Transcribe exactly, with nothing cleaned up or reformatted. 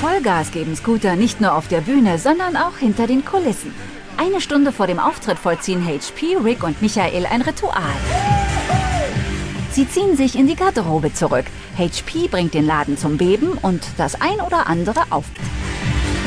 Vollgas geben Scooter nicht nur auf der Bühne, sondern auch hinter den Kulissen. Eine Stunde vor dem Auftritt vollziehen H P, Rick und Michael ein Ritual. Sie ziehen sich in die Garderobe zurück. H P bringt den Laden zum Beben und das ein oder andere aufgibt.